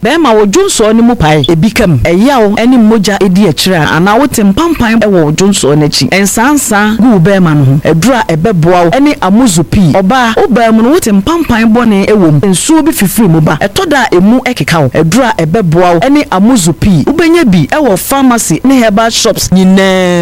be ma wo dwonso ne mu pai ebi kam eyawo ene moja edi akira ana wo tempampan e wo dwonso na chi ensansa gu be ma no edura ebeboa ene amuzupi oba oba mu no wo tempampan bone ewom ensuo bi fifiri mu ba etoda emu ekeka edura ebeboa ene amuzupi ubenya bi e wo pharmacy ne herbal shops nyina